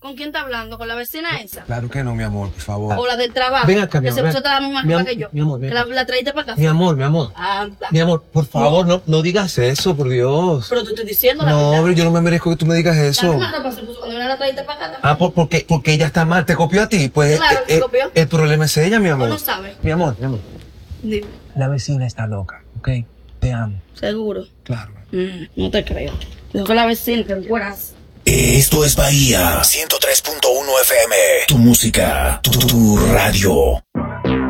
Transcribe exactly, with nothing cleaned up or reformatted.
¿Con quién está hablando? ¿Con la vecina esa? Claro que no, mi amor, por favor. ¿O la del trabajo? Ven acá, mi que amor, se puso ven. toda la misma Mi cosa am- que yo. mi amor, ven. Que la, la traíste para acá. Mi amor, mi amor. Anda. Mi amor, por favor, no, no digas eso, por Dios. Pero te estoy diciendo la No, verdad. hombre, yo no me merezco que tú me digas La eso. misma ropa se puso cuando la traíste para acá. Ah, por, porque, porque ella está mal, te copió a ti. Pues Claro eh, que eh, copió. el problema es ella, mi ¿O amor. no sabes? Mi amor, mi amor. Dime. La vecina está loca, ¿ok? Te amo. Seguro. Claro. Mm, no te creo. Dijo que la vecina, que encueras. Esto es Bahía ciento tres punto uno F M. Tu música, tu, tu radio.